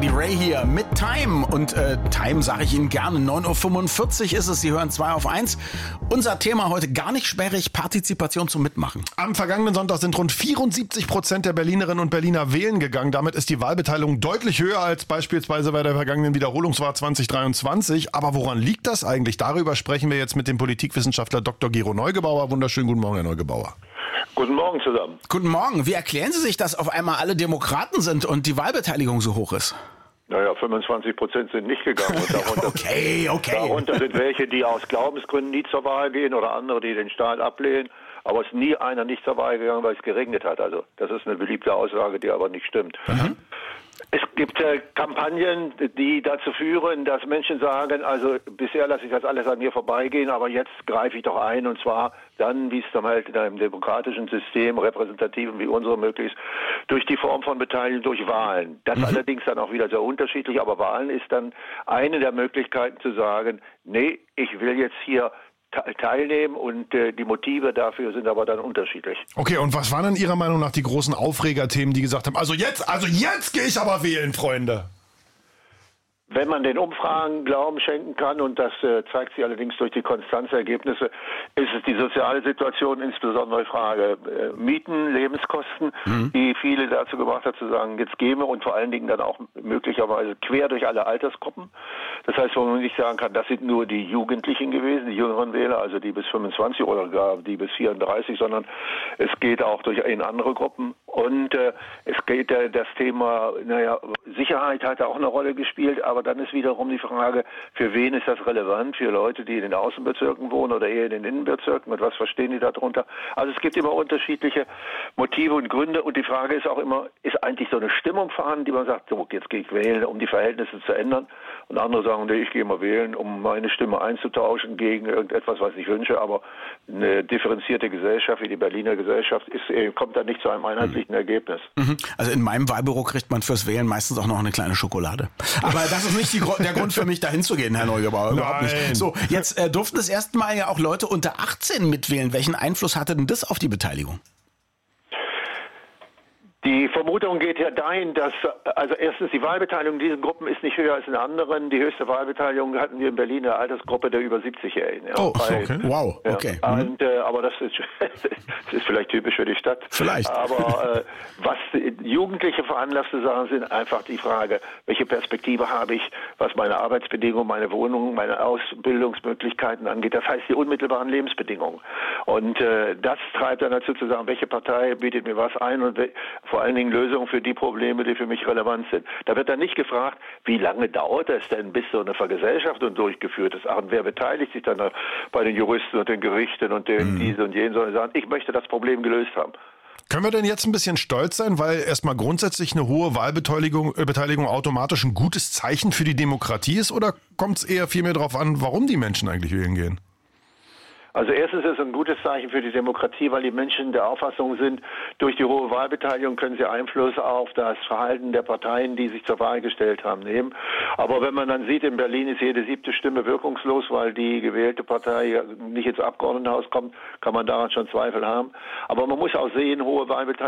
Lady Ray hier mit Time. Und Time sage ich Ihnen gerne. 9.45 Uhr ist es. Sie hören 2 auf 1. Unser Thema heute gar nicht sperrig. Partizipation zum Mitmachen. Am vergangenen Sonntag sind rund 74% der Berlinerinnen und Berliner wählen gegangen. Damit ist die Wahlbeteiligung deutlich höher als beispielsweise bei der vergangenen Wiederholungswahl 2023. Aber woran liegt das eigentlich? Darüber sprechen wir jetzt mit dem Politikwissenschaftler Dr. Gero Neugebauer. Wunderschönen guten Morgen, Herr Neugebauer. Guten Morgen zusammen. Guten Morgen. Wie erklären Sie sich, dass auf einmal alle Demokraten sind und die Wahlbeteiligung so hoch ist? Naja, 25% sind nicht gegangen. Und darunter, darunter sind welche, die aus Glaubensgründen nie zur Wahl gehen oder andere, die den Staat ablehnen. Aber es ist nie einer nicht zur Wahl gegangen, weil es geregnet hat. Also das ist eine beliebte Aussage, die aber nicht stimmt. Mhm. Es gibt Kampagnen, die dazu führen, dass Menschen sagen, also bisher lasse ich das alles an mir vorbeigehen, aber jetzt greife ich doch ein, und zwar dann, wie es dann halt in einem demokratischen System, repräsentativen wie unserem möglich ist, durch die Form von Beteiligung durch Wahlen. Das allerdings dann auch wieder sehr unterschiedlich, aber Wahlen ist dann eine der Möglichkeiten zu sagen, nee, ich will jetzt hier teilnehmen, und die Motive dafür sind aber dann unterschiedlich. Okay, und was waren denn Ihrer Meinung nach die großen Aufregerthemen, die gesagt haben, also jetzt gehe ich aber wählen, Freunde? Wenn man den Umfragen Glauben schenken kann, und das zeigt sich allerdings durch die Konstanzergebnisse, ist es die soziale Situation, insbesondere die Frage Mieten, Lebenskosten, die viele dazu gebracht hat zu sagen, jetzt gehen wir, und vor allen Dingen dann auch möglicherweise quer durch alle Altersgruppen. Das heißt, wo man nicht sagen kann, das sind nur die Jugendlichen gewesen, die jüngeren Wähler, also die bis 25 oder gar die bis 34, sondern es geht auch in andere Gruppen. Und es geht das Thema, Sicherheit hat da auch eine Rolle gespielt, aber dann ist wiederum die Frage, für wen ist das relevant? Für Leute, die in den Außenbezirken wohnen oder eher in den Innenbezirken? Und was verstehen die darunter? Also es gibt immer unterschiedliche Motive und Gründe, und die Frage ist auch immer, ist eigentlich so eine Stimmung vorhanden, die man sagt, so, jetzt gehe ich wählen, um die Verhältnisse zu ändern? Und andere sagen, nee, ich gehe mal wählen, um meine Stimme einzutauschen gegen irgendetwas, was ich wünsche. Aber eine differenzierte Gesellschaft wie die Berliner Gesellschaft kommt da nicht zu einem einheitlichen Ergebnis. Also in meinem Wahlbüro kriegt man fürs Wählen meistens auch noch eine kleine Schokolade. Aber das ist nicht der Grund für mich, da hinzugehen, Herr Neugebauer. Überhaupt nicht. So, jetzt durften das erste Mal ja auch Leute unter 18 mitwählen. Welchen Einfluss hatte denn das auf die Beteiligung? Die Vermutung geht ja dahin, dass, also erstens, die Wahlbeteiligung in diesen Gruppen ist nicht höher als in anderen. Die höchste Wahlbeteiligung hatten wir in Berlin in der Altersgruppe der über 70-Jährigen. Ja. Oh, okay. Wow, okay. Ja. Und, aber das ist vielleicht typisch für die Stadt. Vielleicht. Aber was Jugendliche veranlasst zu sagen, sind einfach die Frage, welche Perspektive habe ich, was meine Arbeitsbedingungen, meine Wohnung, meine Ausbildungsmöglichkeiten angeht. Das heißt, die unmittelbaren Lebensbedingungen. Und das treibt dann dazu zu sagen, welche Partei bietet mir was ein, und vor allen Dingen Lösungen für die Probleme, die für mich relevant sind. Da wird dann nicht gefragt, wie lange dauert es denn, bis so eine Vergesellschaftung durchgeführt ist. Ach, und wer beteiligt sich dann bei den Juristen und den Gerichten und den diese und jenen, sondern sagen, ich möchte das Problem gelöst haben. Können wir denn jetzt ein bisschen stolz sein, weil erstmal grundsätzlich eine hohe Wahlbeteiligung automatisch ein gutes Zeichen für die Demokratie ist, oder kommt es eher vielmehr darauf an, warum die Menschen eigentlich wählen gehen? Also erstens ist es ein gutes Zeichen für die Demokratie, weil die Menschen der Auffassung sind, durch die hohe Wahlbeteiligung können sie Einfluss auf das Verhalten der Parteien, die sich zur Wahl gestellt haben, nehmen. Aber wenn man dann sieht, in Berlin ist jede 7. Stimme wirkungslos, weil die gewählte Partei nicht ins Abgeordnetenhaus kommt, kann man daran schon Zweifel haben. Aber man muss auch sehen, hohe Wahlbeteiligung